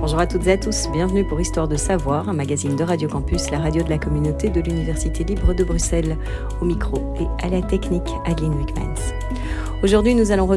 Bonjour à toutes et à tous, bienvenue pour Histoire de Savoir, un magazine de Radio Campus, la radio de la communauté de l'Université libre de Bruxelles. Au micro et à la technique, Adeline Wickmans. Aujourd'hui, nous allons